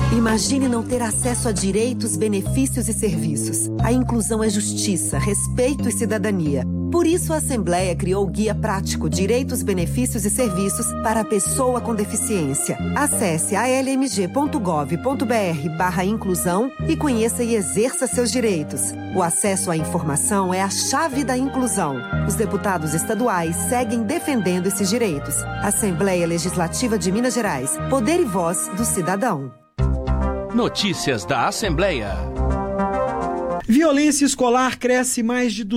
Imagine não ter acesso a direitos, benefícios e serviços. A inclusão é justiça, respeito e cidadania. Por isso, a Assembleia criou o Guia Prático Direitos, Benefícios e Serviços para a Pessoa com Deficiência. Acesse almg.gov.br/inclusão e conheça e exerça seus direitos. O acesso à informação é a chave da inclusão. Os deputados estaduais seguem defendendo esses direitos. Assembleia Legislativa de Minas Gerais. Poder e voz do cidadão. Notícias da Assembleia. Violência escolar cresce mais de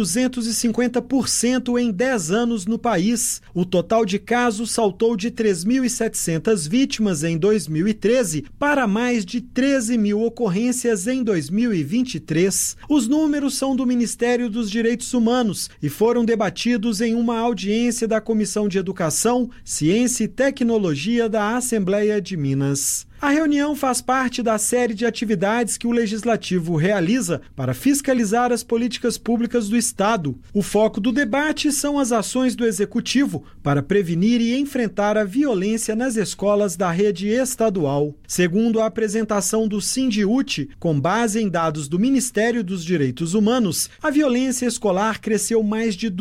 250% em 10 anos no país. O total de casos saltou de 3.700 vítimas em 2013 para mais de 13 mil ocorrências em 2023. Os números são do Ministério dos Direitos Humanos e foram debatidos em uma audiência da Comissão de Educação, Ciência e Tecnologia da Assembleia de Minas. A reunião faz parte da série de atividades que o Legislativo realiza para fiscalizar as políticas públicas do Estado. O foco do debate são as ações do Executivo para prevenir e enfrentar a violência nas escolas da rede estadual. Segundo a apresentação do Sindiúti, com base em dados do Ministério dos Direitos Humanos, a violência escolar cresceu mais de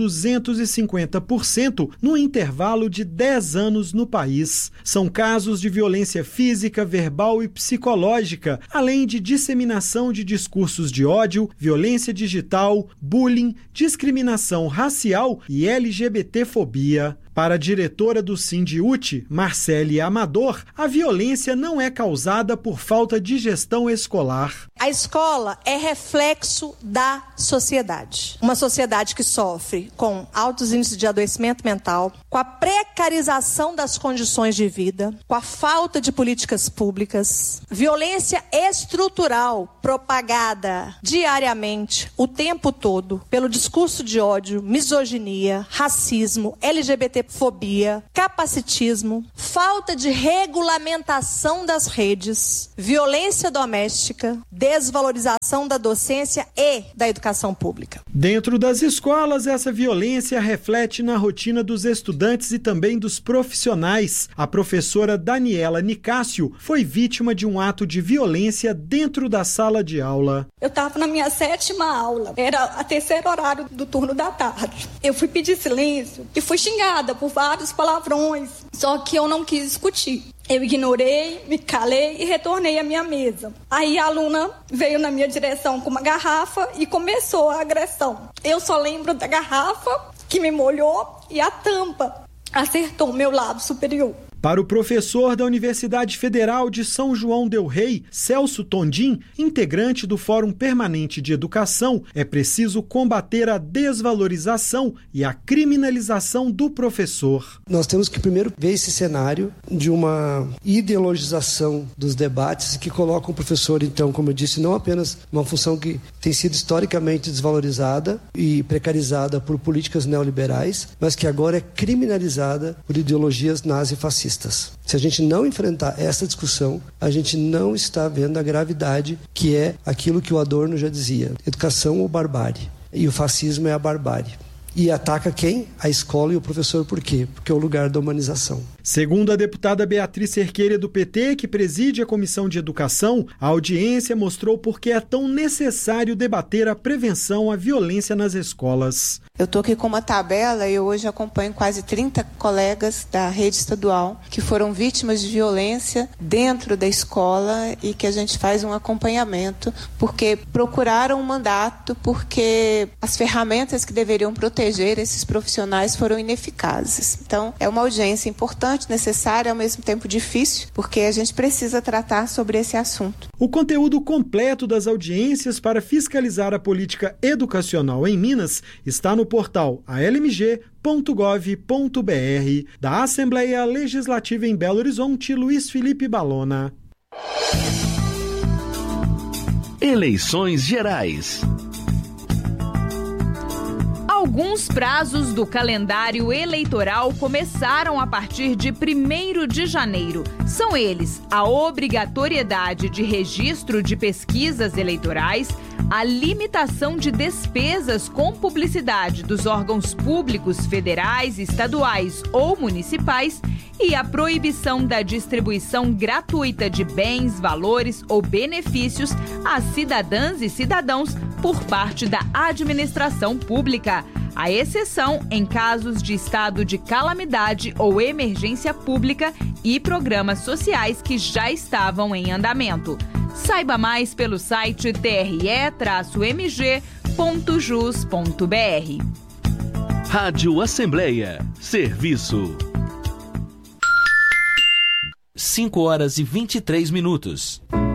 250% no intervalo de 10 anos no país. São casos de violência física, verbal e psicológica, além de disseminação de discursos de ódio, violência digital, bullying, discriminação racial e LGBTfobia. Para a diretora do Sindiúti, Marcele Amador, a violência não é causada por falta de gestão escolar. A escola é reflexo da sociedade. Uma sociedade que sofre com altos índices de adoecimento mental, com a precarização das condições de vida, com a falta de políticas públicas, violência estrutural propagada diariamente, o tempo todo, pelo discurso de ódio, misoginia, racismo, LGBTfobia, capacitismo, falta de regulamentação das redes, violência doméstica, desvalorização da docência e da educação pública. Dentro das escolas, essa violência reflete na rotina dos estudantes e também dos profissionais. A professora Daniela Nicásio foi vítima de um ato de violência dentro da sala de aula. Eu estava na minha 7ª aula, era a 3º horário do turno da tarde. Eu fui pedir silêncio e fui xingada por vários palavrões, só que eu não quis discutir. Eu ignorei, me calei e retornei à minha mesa. Aí a aluna veio na minha direção com uma garrafa e começou a agressão. Eu só lembro da garrafa que me molhou e a tampa acertou o meu lábio superior. Para o professor da Universidade Federal de São João del Rei, Celso Tondim, integrante do Fórum Permanente de Educação, é preciso combater a desvalorização e a criminalização do professor. Nós temos que primeiro ver esse cenário de uma ideologização dos debates que coloca o professor, então, como eu disse, não apenas uma função que tem sido historicamente desvalorizada e precarizada por políticas neoliberais, mas que agora é criminalizada por ideologias nazifascistas. Se a gente não enfrentar essa discussão, a gente não está vendo a gravidade que é aquilo que o Adorno já dizia: educação ou barbárie. E o fascismo é a barbárie. E ataca quem? A escola e o professor. Por quê? Porque é o lugar da humanização. Segundo a deputada Beatriz Cerqueira do PT, que preside a Comissão de Educação, a audiência mostrou por que é tão necessário debater a prevenção à violência nas escolas. Eu estou aqui com uma tabela e eu hoje acompanho quase 30 colegas da rede estadual que foram vítimas de violência dentro da escola e que a gente faz um acompanhamento porque procuraram um mandato, porque as ferramentas que deveriam proteger esses profissionais foram ineficazes. Então, é uma audiência importante, necessária, ao mesmo tempo difícil, porque a gente precisa tratar sobre esse assunto. O conteúdo completo das audiências para fiscalizar a política educacional em Minas está no portal almg.gov.br. Da Assembleia Legislativa em Belo Horizonte, Luiz Felipe Balona. Eleições Gerais. A Alguns prazos do calendário eleitoral começaram a partir de 1º de janeiro. São eles a obrigatoriedade de registro de pesquisas eleitorais, a limitação de despesas com publicidade dos órgãos públicos federais, estaduais ou municipais e a proibição da distribuição gratuita de bens, valores ou benefícios a cidadãs e cidadãos por parte da administração pública. A exceção em casos de estado de calamidade ou emergência pública e programas sociais que já estavam em andamento. Saiba mais pelo site tre-mg.jus.br. Rádio Assembleia. Serviço. 5 horas e 23 minutos.